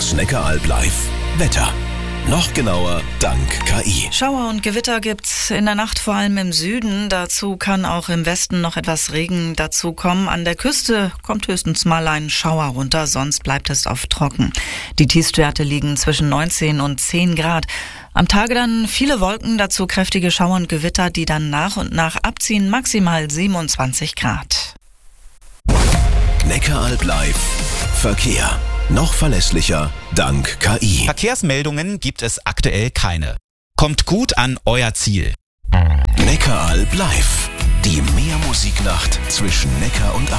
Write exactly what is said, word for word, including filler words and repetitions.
Das Neckaralb live. Wetter. Noch genauer dank K I. Schauer und Gewitter gibt's in der Nacht vor allem im Süden. Dazu kann auch im Westen noch etwas Regen dazu kommen. An der Küste kommt höchstens mal ein Schauer runter, sonst bleibt es oft trocken. Die Tiefstwerte liegen zwischen neunzehn und zehn Grad. Am Tage dann viele Wolken, dazu kräftige Schauer und Gewitter, die dann nach und nach abziehen, maximal siebenundzwanzig Grad. Neckaralb live. Verkehr. Noch verlässlicher dank K I. Verkehrsmeldungen gibt es aktuell keine. Kommt gut an euer Ziel. Neckaralb live. Die Meermusiknacht zwischen Neckar und Alb.